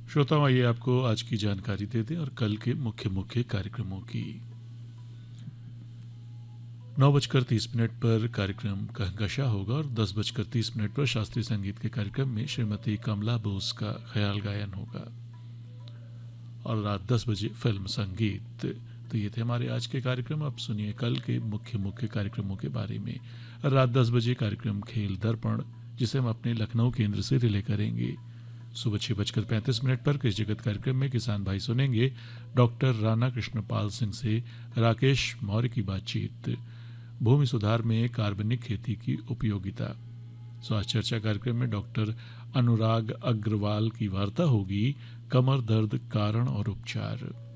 श्रोताओं, आइए आपको आज की जानकारी दे दें और कल के मुख्य मुख्य कार्यक्रमों की। 9:30 पर कार्यक्रम कहकशां होगा और 10:30 पर शास्त्रीय संगीत के कार्यक्रम में श्रीमती कमला बोस का ख्याल गायन होगा और रात 10 बजे फिल्म संगीत। तो ये थे हमारे आज के कार्यक्रम। अब सुनिए कल के मुख्य मुख्य कार्यक्रमों के बारे में। रात 10 बजे कार्यक्रम खेल दर्पण, जिसे हम अपने लखनऊ केंद्र से रिले करेंगे। सुबह 6:35 पर कृषि जगत कार्यक्रम में किसान भाई सुनेंगे डॉक्टर राणा कृष्णपाल सिंह से राकेश मौर्य की बातचीत, भूमि सुधार में कार्बनिक खेती की उपयोगिता। स्वास्थ्य चर्चा कार्यक्रम में डॉक्टर अनुराग अग्रवाल की वार्ता होगी, कमर दर्द कारण और उपचार।